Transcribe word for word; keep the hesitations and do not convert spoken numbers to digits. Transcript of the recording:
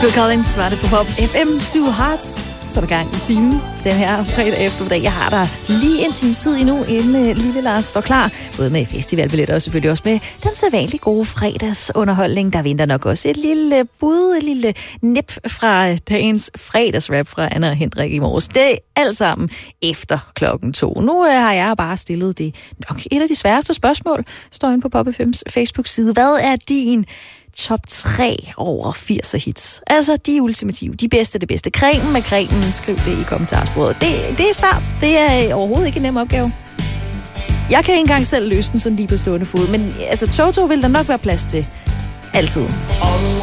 Phil Collins var det på Pop F M Two Hearts. Så er der gang i timen den her fredag eftermiddag. Jeg har der lige en times tid endnu, inden uh, Lille Lars står klar. Både med festivalbilletter og selvfølgelig også med den sædvanlige gode fredagsunderholdning. Der venter nok også et lille bud, et lille nip fra dagens fredagsrap fra Anna og Henrik i morges. Det er alt sammen efter klokken to. Nu uh, har jeg bare stillet det nok et af de sværeste spørgsmål. Står inde på Pop F M's Facebook-side. Hvad er din top tre over firserne hits? Altså de ultimative, de bedste, det bedste. Cremen med cremen, skriv det i kommentarsporet. Det, det er svært. Det er overhovedet ikke en nem opgave. Jeg kan ikke engang selv løse den sådan lige på stående fod, men altså Toto vil der nok være plads til. Altid.